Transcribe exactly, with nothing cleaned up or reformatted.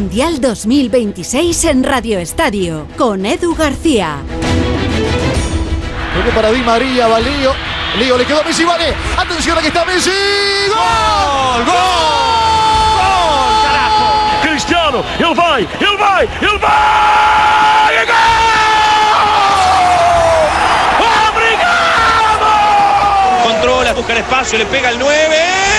Mundial dos mil veintiséis en Radio Estadio, con Edu García. Toque para Di María, va Lío. Lío le quedó a Messi, vale. Atención, aquí está Messi. ¡Gol! ¡Gol! ¡Gol! ¡Carajo! Cristiano, ele vai, ele vai, ele vai! ¡Gol! ¡Obrigado! Controla, busca el espacio, le pega el nueve.